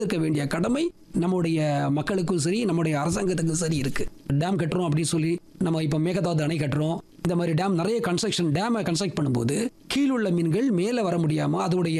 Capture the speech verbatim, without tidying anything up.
இருக்க வேண்டிய கடமை நம்முடைய மக்களுக்கும் சரி, நம்முடைய அரசாங்கத்துக்கும் சரி இருக்கு. டேம் கட்டுறோம் அப்படின்னு சொல்லி நம்ம இப்ப மேகதாது அணை கட்டுறோம். இந்த மாதிரி டேம் நிறைய கன்ஸ்ட்ரக்ஷன் டேமை கன்ஸ்ட்ரக்ட் பண்ணும்போது கீழுள்ள மீன்கள் மேலே வர முடியாம அதோடைய